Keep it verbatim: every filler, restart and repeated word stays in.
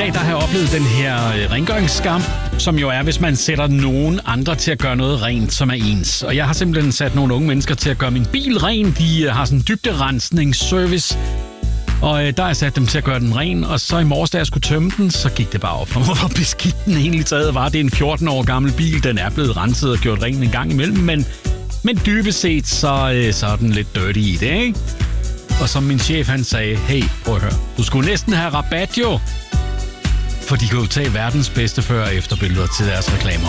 dag der har jeg oplevet den her øh, rengøringsskam, som jo er, hvis man sætter nogen andre til at gøre noget rent, som er ens. Og jeg har simpelthen sat nogle unge mennesker til at gøre min bil ren. De øh, har sådan en dybderensningsservice, og øh, der har jeg sat dem til at gøre den ren. Og så i morges, da jeg skulle tømme den, så gik det bare op for mig, hvor beskidt den egentlig taget var. Det er en fjorten år gammel bil, den er blevet renset og gjort ren en gang imellem, men, men dybest set, så, øh, så er den lidt dirty i det, ikke? Og som min chef, han sagde, hey, prøv at høre, du skulle næsten have rabat jo, for de kan jo tage verdens bedste før- og efterbilleder til deres reklamer.